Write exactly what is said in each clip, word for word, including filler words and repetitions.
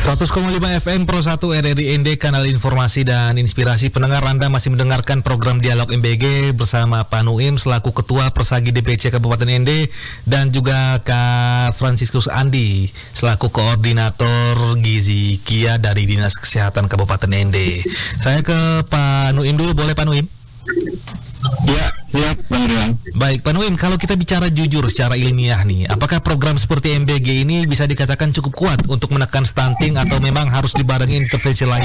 seratus koma lima F M Pro satu R R I N D, kanal informasi dan inspirasi. Pendengar, Anda masih mendengarkan program Dialog M B G bersama Pak Nuim selaku Ketua Persagi D P C Kabupaten N D dan juga Kak Franciscus Andi selaku Koordinator Gizi Kia dari Dinas Kesehatan Kabupaten N D. Saya ke Pak Nuim dulu, boleh Pak Nuim? Ya, ya, Bang Rian. Baik, Pak Nuim, kalau kita bicara jujur secara ilmiah nih, apakah program seperti M B G ini bisa dikatakan cukup kuat untuk menekan stunting atau memang harus dibarengi intervensi lain?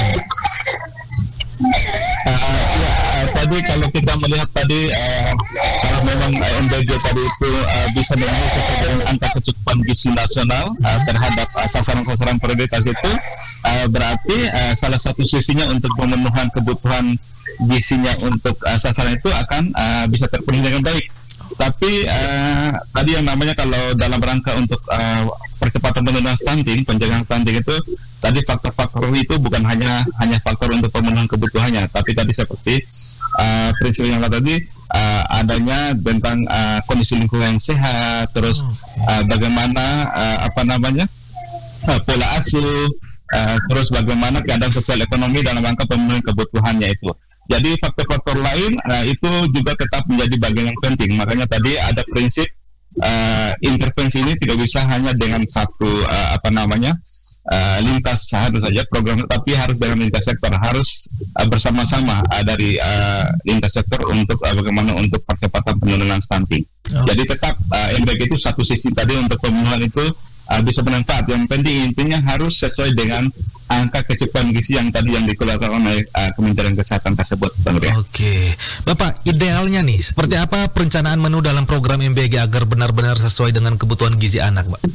Uh, ya, uh, tadi kalau kita melihat tadi, uh, kalau memang uh, M B G tadi itu uh, bisa memenuhi dengan angka kecukupan gizi nasional uh, terhadap uh, sasaran-sasaran prioritas itu, uh, berarti uh, salah satu sisinya untuk pemenuhan kebutuhan gizinya untuk uh, sasaran itu akan uh, bisa terpenuhi dengan baik. Tapi uh, tadi yang namanya kalau dalam rangka untuk uh, percepatan penurunan stunting, pencegahan stunting itu, tadi faktor-faktor itu bukan hanya hanya faktor untuk pemenuhan kebutuhannya, tapi tadi seperti uh, prinsip yang tadi uh, adanya tentang uh, kondisi lingkungan yang sehat, terus uh, bagaimana uh, apa namanya uh, pola asuh, uh, terus bagaimana keadaan sosial ekonomi dalam rangka pemenuhan kebutuhannya itu. Jadi faktor-faktor lain uh, itu juga tetap menjadi bagian yang penting. Makanya tadi ada prinsip uh, intervensi ini tidak bisa hanya dengan satu uh, apa namanya uh, lintas harus saja program, tapi harus dengan lintas sektor, harus uh, bersama-sama uh, dari uh, lintas sektor untuk uh, bagaimana untuk percepatan penurunan stunting. Oh. Jadi tetap uh, M B G itu satu sisi tadi untuk pemenuhan itu uh, bisa bermanfaat. Yang penting intinya harus sesuai dengan angka kecukupan gizi yang tadi yang dikeluarkan oleh uh, Kementerian Kesehatan tersebut. Oke, Bapak, idealnya nih seperti apa perencanaan menu dalam program M B G agar benar-benar sesuai dengan kebutuhan gizi anak, Pak?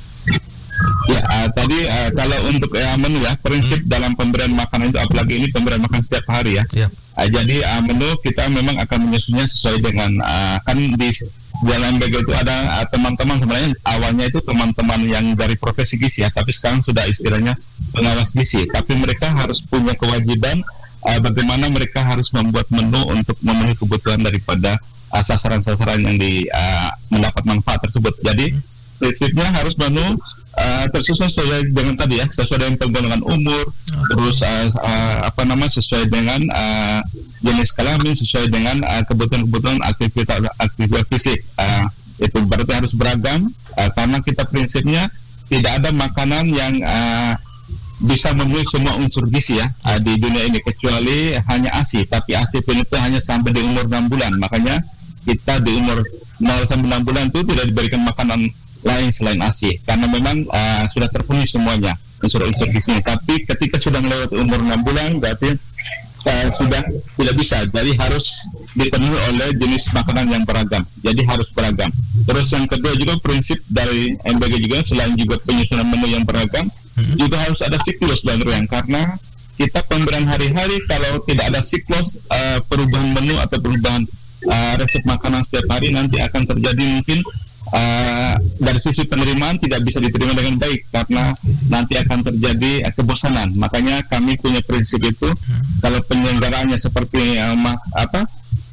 Ya, uh, tadi uh, kalau untuk uh, menu ya, prinsip hmm. dalam pemberian makanan itu, apalagi ini pemberian makan setiap hari ya. Yeah. Uh, jadi uh, menu kita memang akan menyusunnya sesuai dengan uh, kan di dalam M B G itu ada uh, teman-teman, sebenarnya awalnya itu teman-teman yang dari profesi gizi ya, tapi sekarang sudah istilahnya pengawas gizi. Tapi mereka harus punya kewajiban uh, bagaimana mereka harus membuat menu untuk memenuhi kebutuhan daripada uh, sasaran-sasaran yang di uh, mendapat manfaat tersebut. Jadi prinsipnya harus menu Uh, tersusun sesuai dengan tadi ya, sesuai dengan pergolongan umur, okay. terus uh, uh, apa nama sesuai dengan uh, jenis kelamin, sesuai dengan uh, kebutuhan-kebutuhan aktivitas aktivitas fisik. Uh, itu berarti harus beragam uh, karena kita prinsipnya tidak ada makanan yang uh, bisa memenuhi semua unsur gizi ya uh, di dunia ini, kecuali hanya A S I. Tapi A S I itu hanya sampai di umur enam bulan. Makanya kita di umur nol sampai enam bulan itu tidak diberikan makanan lain selain A S I, karena memang uh, sudah terpenuhi semuanya unsur-unsur gizinya. Tapi ketika sudah melewati umur enam bulan berarti uh, sudah tidak bisa, jadi harus dipenuhi oleh jenis makanan yang beragam, jadi harus beragam. Terus yang kedua juga prinsip dari M B G juga, selain juga penyusunan menu yang beragam, hmm. juga harus ada siklus Bang Rian, karena kita pemberian hari-hari kalau tidak ada siklus uh, perubahan menu atau perubahan uh, resep makanan setiap hari, nanti akan terjadi mungkin Uh, dari sisi penerimaan tidak bisa diterima dengan baik karena nanti akan terjadi uh, kebosanan. Makanya kami punya prinsip itu, kalau penyelenggaraannya seperti uh, ma- apa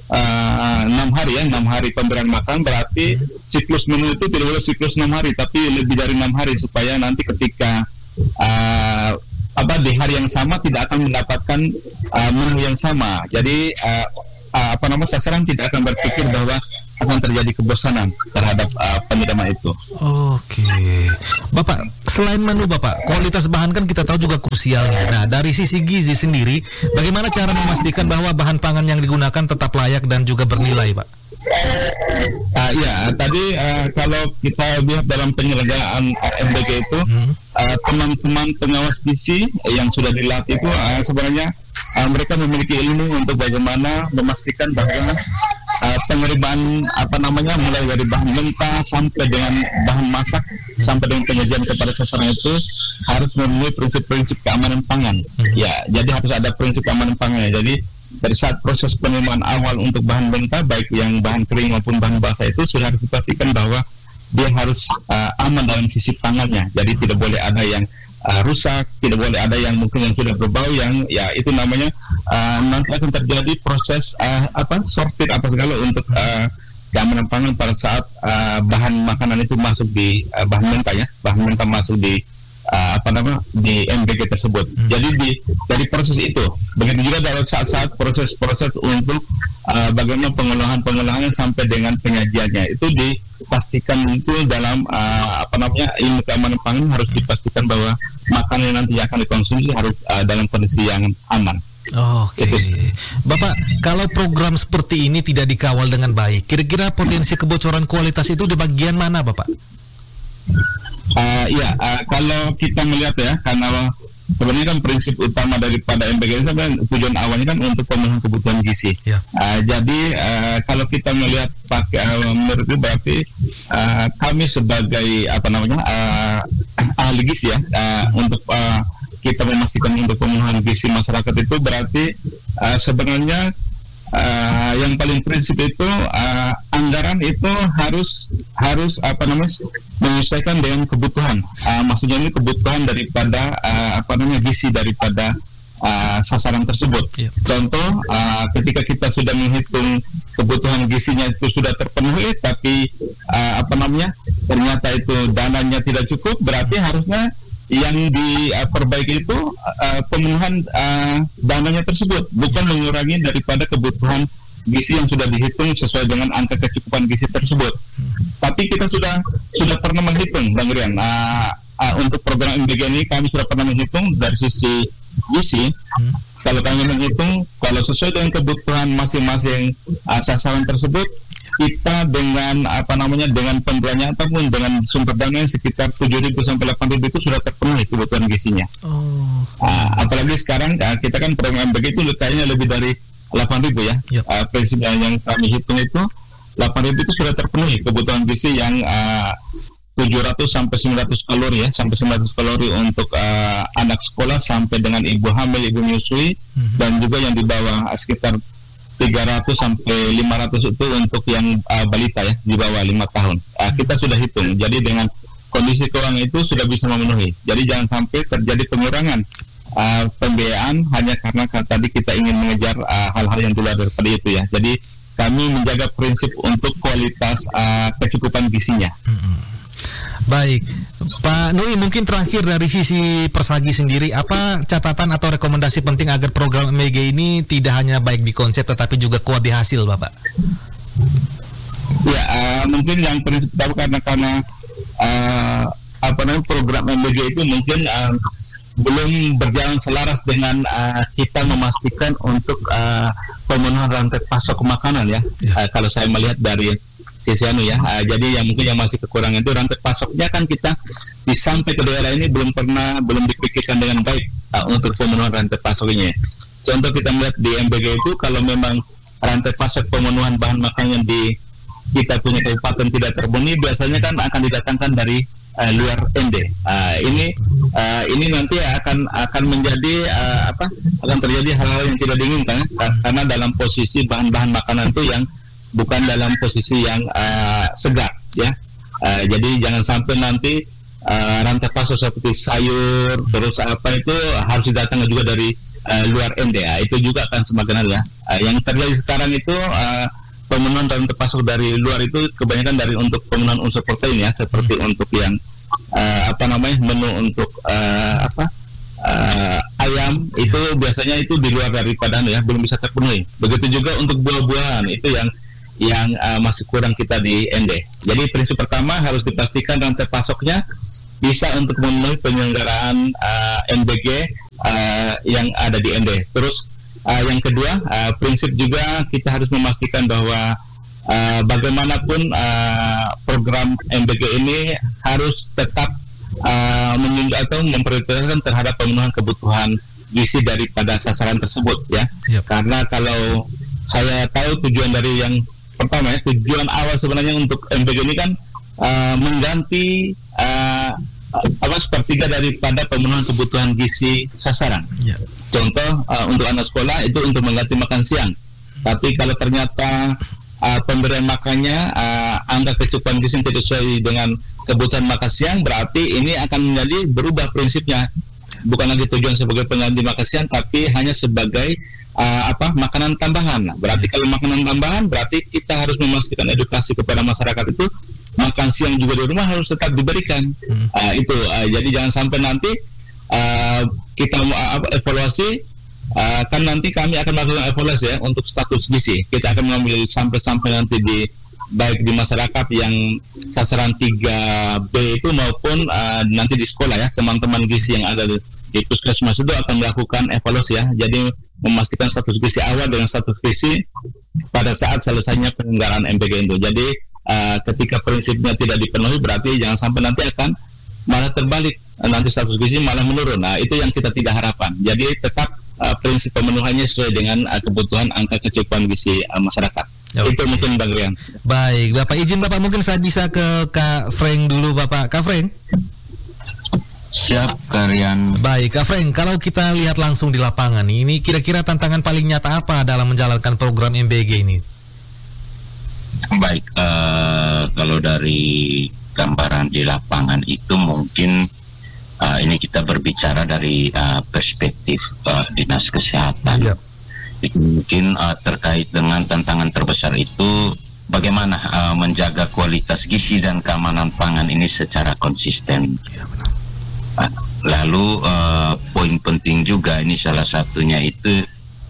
uh, enam hari ya, enam hari pemberian makan, berarti siklus menu itu tidak boleh siklus enam hari, tapi lebih dari enam hari, supaya nanti ketika uh, apa di hari yang sama tidak akan mendapatkan uh, menu yang sama. Jadi uh, uh, apa nama sasaran tidak akan berpikir bahwa akan terjadi kebosanan terhadap uh, penerimaan itu. Oke, Bapak, selain menu Bapak, kualitas bahan kan kita tahu juga krusialnya. Nah, dari sisi gizi sendiri, bagaimana cara memastikan bahwa bahan pangan yang digunakan tetap layak dan juga bernilai, Pak? Uh, ya, tadi uh, kalau kita lihat dalam penyelenggaraan M B G itu, hmm. uh, teman-teman pengawas gizi yang sudah dilatih itu uh, sebenarnya uh, mereka memiliki ilmu untuk bagaimana memastikan bahwa uh, penerimaan apa namanya mulai dari bahan mentah sampai dengan bahan masak sampai dengan penyajian kepada sasaran itu harus memenuhi prinsip-prinsip keamanan pangan. Hmm. Ya, jadi harus ada prinsip keamanan pangan. Jadi dari saat proses penerimaan awal untuk bahan mentah, baik yang bahan kering maupun bahan basah, itu sudah harus dipastikan bahwa dia harus uh, aman dalam sisi pangannya. Jadi tidak boleh ada yang uh, rusak, tidak boleh ada yang mungkin yang sudah berbau, yang ya itu namanya uh, nanti akan terjadi proses uh, apa sortir apa segala untuk uh, keamanan pangan pada saat uh, bahan makanan itu masuk di uh, bahan mentah ya, bahan mentah masuk di uh, apa namanya di M B G tersebut. Hmm. Jadi di dari proses itu, begitu juga dalam saat-saat proses-proses untuk uh, bagaimana pengolahan-pengolahannya sampai dengan penyajiannya itu dipastikan itu dalam uh, apa namanya ilmu keamanan pangan harus dipastikan bahwa makanan yang nanti akan dikonsumsi harus uh, dalam kondisi yang aman. Oke, okay. Bapak, kalau program seperti ini tidak dikawal dengan baik, kira-kira potensi kebocoran kualitas itu di bagian mana, Bapak? Uh, ya, uh, kalau kita melihat ya, karena sebenarnya kan prinsip utama daripada M B G ini kan tujuan awalnya kan untuk pemenuhan kebutuhan gizi. Ya. Uh, jadi uh, kalau kita melihat pakai uh, menurut itu berarti uh, kami sebagai apa namanya uh, ahli gizi ya uh, untuk uh, kita memastikan untuk pemenuhan gizi masyarakat itu berarti uh, sebenarnya uh, yang paling prinsip itu uh, anggaran itu harus harus apa namanya menyesuaikan dengan kebutuhan. Uh, maksudnya ini kebutuhan daripada uh, apa namanya gizi daripada uh, sasaran tersebut. Yeah. Contoh uh, ketika kita sudah menghitung kebutuhan gizinya itu sudah terpenuhi, tapi uh, apa namanya ternyata itu dananya tidak cukup, berarti harusnya yang diperbaiki itu uh, pemenuhan uh, dananya tersebut, bukan mengurangi daripada kebutuhan gizi yang sudah dihitung sesuai dengan angka kecukupan gizi tersebut. Tapi kita sudah sudah pernah menghitung, Bang Rian, uh, uh, untuk program M B G ini kami sudah pernah menghitung dari sisi gizi. Hmm. Kalau kami menghitung, kalau sesuai dengan kebutuhan masing-masing uh, sasaran tersebut, kita dengan apa namanya dengan pembeliannya ataupun dengan sumber dana sekitar tujuh ribu sampai delapan ribu itu sudah terpenuhi kebutuhan gizinya. Oh. Uh, apalagi sekarang uh, kita kan program M B G itu kayaknya lebih dari delapan ribu ya. Yep. Uh, prinsip yang kami hitung itu delapan ribu itu sudah terpenuhi kebutuhan gizi yang uh, tujuh ratus sampai sembilan ratus kalori ya, sampai sembilan ratus kalori untuk uh, anak sekolah sampai dengan ibu hamil, ibu menyusui, mm-hmm. dan juga yang di bawah uh, sekitar tiga ratus sampai lima ratus itu untuk yang uh, balita ya, di bawah lima tahun. Uh, kita sudah hitung. Jadi dengan kondisi keuangan itu sudah bisa memenuhi. Jadi jangan sampai terjadi pengurangan uh, pembiayaan hanya karena kan tadi kita ingin mengejar uh, hal-hal yang di luar daripada itu ya. Jadi kami menjaga prinsip untuk kualitas uh, kecukupan gizinya. Hmm. Baik, Pak Nui, mungkin terakhir dari sisi Persagi sendiri, apa catatan atau rekomendasi penting agar program M B G ini tidak hanya baik di konsep tetapi juga kuat di hasil, Bapak? Ya, uh, mungkin yang prinsip tahu karena karena uh, apa namanya program M B G itu mungkin uh, belum berjalan selaras dengan uh, kita memastikan untuk uh, pemenuhan rantai pasok makanan ya. ya. Uh, kalau saya melihat dari sisi anu ya, uh, jadi yang mungkin yang masih kekurangan itu rantai pasoknya kan kita di sampai ke daerah ini belum pernah belum dipikirkan dengan baik uh, untuk pemenuhan rantai pasoknya. Contoh kita melihat di M B G itu kalau memang rantai pasok pemenuhan bahan makanan di kita punya kabupaten tidak terpenuhi, biasanya kan akan didatangkan dari uh, luar N D. Uh, ini uh, ini nanti akan akan menjadi uh, apa? akan terjadi hal-hal yang tidak diinginkan uh, karena dalam posisi bahan-bahan makanan itu yang bukan dalam posisi yang uh, segar ya. Uh, jadi jangan sampai nanti uh, rantai pasok seperti sayur terus apa itu harus didatangkan juga dari uh, luar N D. Uh, itu juga akan semakin ya. Uh, yang terjadi sekarang itu uh, pemenuhan rantai pasok dari luar itu kebanyakan dari untuk pemenuhan unsur protein ya, seperti hmm. untuk yang uh, apa namanya menu untuk uh, apa uh, ayam itu biasanya itu di luar daripada ya, belum bisa terpenuhi. Begitu juga untuk buah-buahan itu yang yang uh, masih kurang kita di N D. Jadi prinsip pertama harus dipastikan rantai pasoknya bisa untuk memenuhi penyelenggaraan uh, M B G uh, yang ada di N D. Terus uh, yang kedua uh, prinsip juga kita harus memastikan bahwa uh, bagaimanapun uh, program M B G ini harus tetap uh, menunjuk atau memprioritaskan terhadap pemenuhan kebutuhan gizi daripada sasaran tersebut ya. Yep. Karena kalau saya tahu tujuan dari yang pertama ya, tujuan awal sebenarnya untuk M B G ini kan uh, mengganti uh, apa sepertiga daripada pemenuhan kebutuhan gizi sasaran. Yeah. Contoh uh, untuk anak sekolah itu untuk mengganti makan siang. Tapi kalau ternyata uh, pemberian makannya uh, angka kecukupan gizi tidak sesuai dengan kebutuhan makan siang, berarti ini akan menjadi berubah prinsipnya. Bukan lagi tujuan sebagai pengganti makan siang, tapi hanya sebagai uh, apa makanan tambahan. Berarti kalau makanan tambahan, berarti kita harus memastikan edukasi kepada masyarakat itu makan siang juga di rumah harus tetap diberikan. Hmm. Uh, itu uh, jadi jangan sampai nanti uh, kita mau uh, evaluasi, uh, kan nanti kami akan melakukan evaluasi ya untuk status gizi. Kita akan mengambil sampai-sampai nanti di baik di masyarakat yang sasaran tiga B itu maupun uh, nanti di sekolah ya, teman-teman gizi yang ada di, di puskesmas itu akan melakukan evaluasi ya. Jadi memastikan status gizi awal dengan status gizi pada saat selesainya penyelenggaraan M P G itu. Jadi uh, ketika prinsipnya tidak dipenuhi berarti jangan sampai nanti akan malah terbalik, nanti status gizi malah menurun. Nah itu yang kita tidak harapkan. Jadi tetap uh, prinsip pemenuhannya sesuai dengan uh, kebutuhan angka kecukupan gizi uh, masyarakat. Okay. Itu mungkin Bang Rian. Baik, Bapak izin Bapak mungkin saya bisa ke Kak Frank dulu Bapak. Kak Frank. Siap, Karian. Baik, Kak Frank, kalau kita lihat langsung di lapangan ini kira-kira tantangan paling nyata apa dalam menjalankan program M B G ini? Baik, uh, kalau dari gambaran di lapangan itu mungkin uh, ini kita berbicara dari uh, perspektif uh, Dinas Kesehatan. Yep. Itu mungkin uh, terkait dengan tantangan terbesar itu bagaimana uh, menjaga kualitas gizi dan keamanan pangan ini secara konsisten. Ya, benar. Lalu uh, poin penting juga ini salah satunya itu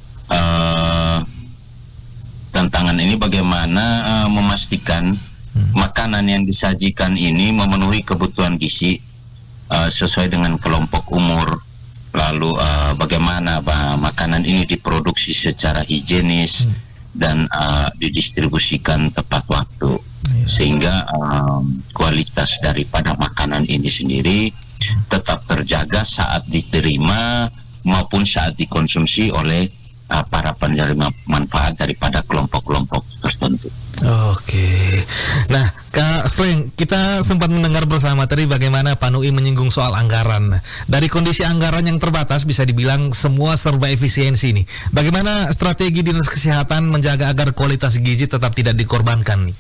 uh, tantangan ini bagaimana uh, memastikan hmm. makanan yang disajikan ini memenuhi kebutuhan gizi uh, sesuai dengan kelompok umur. Lalu uh, bagaimana bah, makanan ini diproduksi secara higienis hmm. dan uh, didistribusikan tepat waktu yeah. sehingga um, kualitas daripada makanan ini sendiri tetap terjaga saat diterima maupun saat dikonsumsi oleh uh, para penerima manfaat daripada kelompok-kelompok tertentu. Oke, nah Kak Frank, kita sempat mendengar bersama tadi bagaimana Pak Nuim menyinggung soal anggaran. Dari kondisi anggaran yang terbatas bisa dibilang semua serba efisiensi nih. Bagaimana strategi Dinas Kesehatan menjaga agar kualitas gizi tetap tidak dikorbankan nih?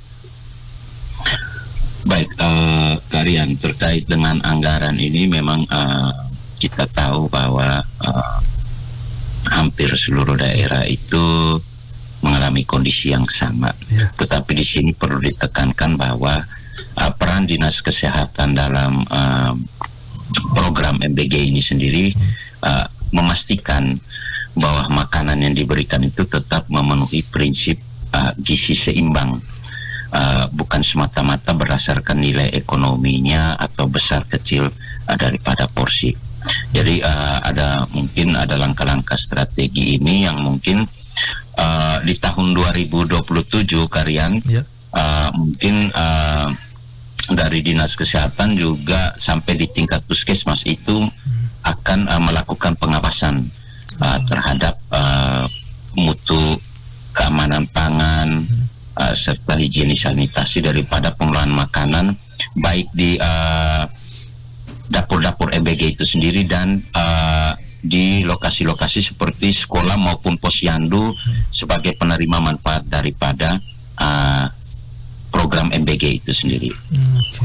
Baik, uh, Karian, terkait dengan anggaran ini memang uh, kita tahu bahwa uh, hampir seluruh daerah itu mengalami kondisi yang sama. Ya. Tetapi di sini perlu ditekankan bahwa uh, peran Dinas Kesehatan dalam uh, program M B G ini sendiri uh, memastikan bahwa makanan yang diberikan itu tetap memenuhi prinsip uh, gizi seimbang. Uh, bukan semata-mata berdasarkan nilai ekonominya atau besar kecil uh, daripada porsi. Jadi uh, ada mungkin ada langkah-langkah strategi ini yang mungkin uh, di tahun dua ribu dua puluh tujuh Karian yeah. uh, mungkin uh, dari Dinas Kesehatan juga sampai di tingkat puskesmas itu hmm. akan uh, melakukan pengawasan uh, terhadap uh, mutu keamanan pangan hmm. Uh, serta higienis sanitasi daripada pengolahan makanan baik di uh, dapur-dapur M B G itu sendiri dan uh, di lokasi-lokasi seperti sekolah maupun posyandu hmm. sebagai penerima manfaat daripada uh, program M B G itu sendiri. Oke.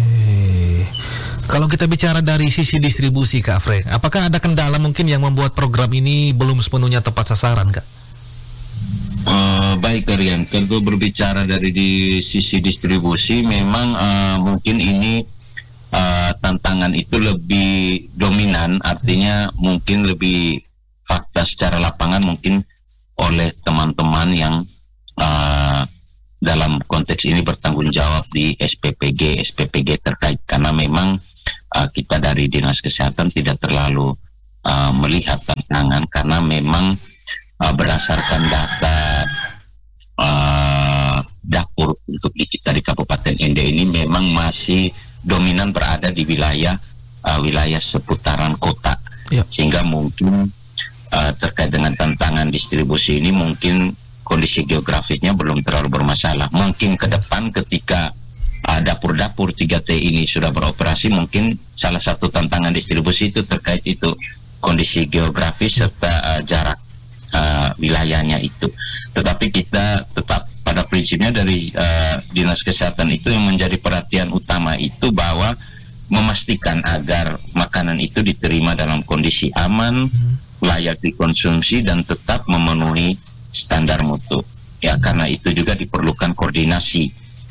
Kalau kita bicara dari sisi distribusi Kak Frank, apakah ada kendala mungkin yang membuat program ini belum sepenuhnya tepat sasaran Kak? Uh, baik Rian, kalau berbicara dari di sisi distribusi memang uh, mungkin ini uh, tantangan itu lebih dominan, artinya mungkin lebih fakta secara lapangan mungkin oleh teman-teman yang uh, dalam konteks ini bertanggung jawab di S P P G S P P G terkait, karena memang uh, kita dari Dinas Kesehatan tidak terlalu uh, melihat tantangan karena memang Uh, berdasarkan data uh, dapur untuk di kita di Kabupaten Ende ini memang masih dominan berada di wilayah uh, wilayah seputaran kota, yep. sehingga mungkin uh, terkait dengan tantangan distribusi ini mungkin kondisi geografisnya belum terlalu bermasalah. Mungkin ke depan ketika uh, dapur-dapur tiga T ini sudah beroperasi, mungkin salah satu tantangan distribusi itu terkait itu kondisi geografis serta uh, jarak Uh, wilayahnya itu. Tetapi kita tetap pada prinsipnya dari uh, Dinas Kesehatan itu yang menjadi perhatian utama itu bahwa memastikan agar makanan itu diterima dalam kondisi aman, layak dikonsumsi dan tetap memenuhi standar mutu. Ya, karena itu juga diperlukan koordinasi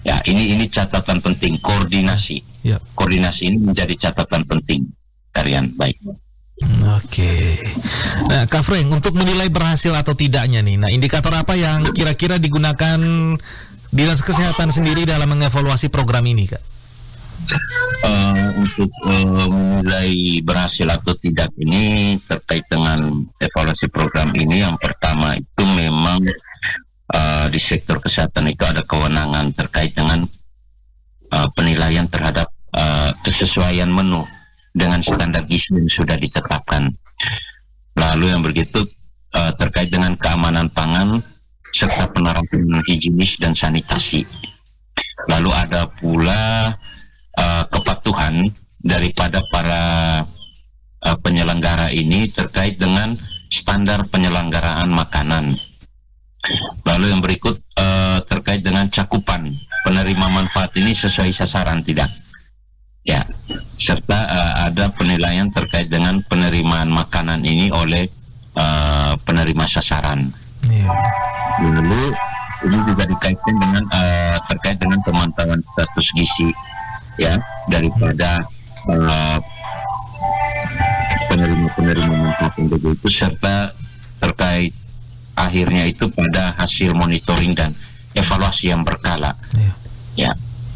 Ya, ini ini catatan penting, koordinasi. Ya. Koordinasi ini menjadi catatan penting, Karian. Baik. Oke. Nah, Kak Frank, untuk menilai berhasil atau tidaknya nih, nah indikator apa yang kira-kira digunakan Dinas Kesehatan sendiri dalam mengevaluasi program ini, Kak? Uh, untuk uh, menilai berhasil atau tidak ini terkait dengan evaluasi program ini, yang pertama itu memang uh, di sektor kesehatan itu ada kewenangan terkait dengan uh, penilaian terhadap uh, kesesuaian menu dengan standar gizi yang sudah ditetapkan. Lalu yang begitu uh, terkait dengan keamanan pangan serta penerapan higienis dan sanitasi. Lalu ada pula uh, kepatuhan daripada para uh, penyelenggara ini terkait dengan standar penyelenggaraan makanan. Lalu yang berikut uh, terkait dengan cakupan penerima manfaat ini sesuai sasaran tidak. Ya, serta uh, ada penilaian terkait dengan penerimaan makanan ini oleh uh, penerima sasaran. Yeah. Lalu ini juga dikaitkan dengan uh, terkait dengan pemantauan status gizi, ya, daripada uh, penerima-penerima manfaat itu, serta terkait akhirnya itu pada hasil monitoring dan evaluasi yang berkala. Yeah. Ya.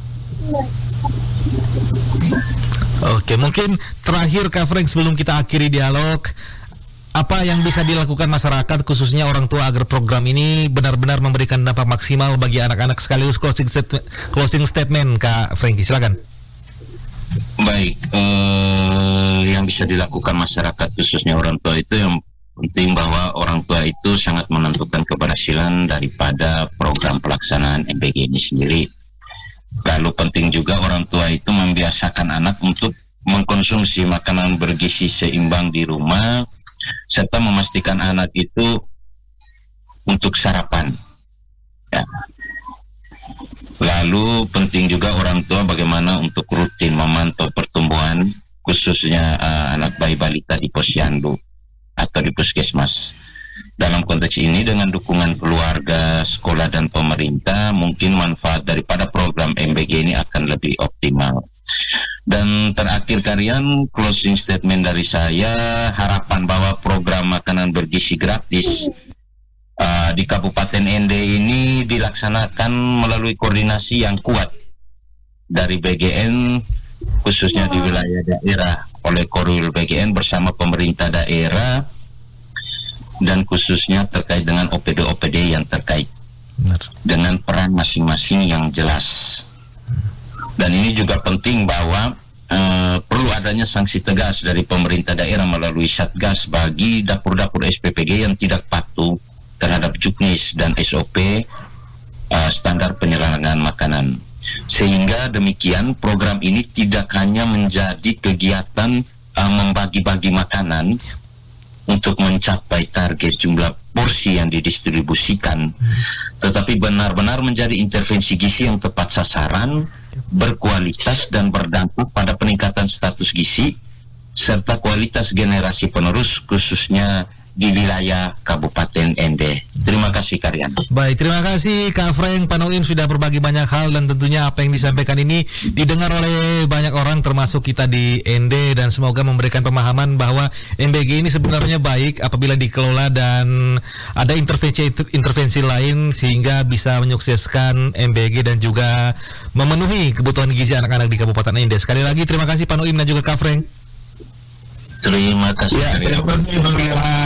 Oke, mungkin terakhir Kak Frank sebelum kita akhiri dialog, apa yang bisa dilakukan masyarakat khususnya orang tua agar program ini benar-benar memberikan dampak maksimal bagi anak-anak, sekaligus closing statement, closing statement Kak Franky, silakan. Baik, eh, yang bisa dilakukan masyarakat khususnya orang tua itu yang penting bahwa orang tua itu sangat menentukan keberhasilan daripada program pelaksanaan M B G ini sendiri. Lalu penting juga orang tua itu membiasakan anak untuk mengkonsumsi makanan bergizi seimbang di rumah, serta memastikan anak itu untuk sarapan. Ya. Lalu penting juga orang tua bagaimana untuk rutin memantau pertumbuhan khususnya uh, anak bayi balita di posyandu atau di puskesmas. Dalam konteks ini dengan dukungan keluarga, sekolah dan pemerintah, mungkin manfaat daripada program M B G ini akan lebih optimal. Dan terakhir Karian, closing statement dari saya, harapan bahwa program makanan bergizi gratis uh, di Kabupaten N D ini dilaksanakan melalui koordinasi yang kuat dari B G N khususnya di wilayah daerah oleh Korwil B G N bersama pemerintah daerah, dan khususnya terkait dengan O P D O P D yang terkait. Benar. Dengan peran masing-masing yang jelas. Dan ini juga penting bahwa uh, perlu adanya sanksi tegas dari pemerintah daerah melalui Satgas bagi dapur-dapur S P P G yang tidak patuh terhadap juknis dan S O P uh, standar penyelenggaraan makanan. Sehingga demikian program ini tidak hanya menjadi kegiatan uh, membagi-bagi makanan untuk mencapai target jumlah porsi yang didistribusikan, hmm. tetapi benar-benar menjadi intervensi gizi yang tepat sasaran, berkualitas dan berdampak pada peningkatan status gizi serta kualitas generasi penerus khususnya di wilayah Kabupaten N D. Terima kasih Karian. Baik, terima kasih Kak Frank Panuim sudah berbagi banyak hal, dan tentunya apa yang disampaikan ini didengar oleh banyak orang termasuk kita di N D, dan semoga memberikan pemahaman bahwa M B G ini sebenarnya baik apabila dikelola dan ada intervensi-intervensi lain sehingga bisa menyukseskan M B G dan juga memenuhi kebutuhan gizi anak-anak di Kabupaten N D. Sekali lagi terima kasih Panuim dan juga Kak Frank. Terima kasih. Ya, terima kasih Bang Ria.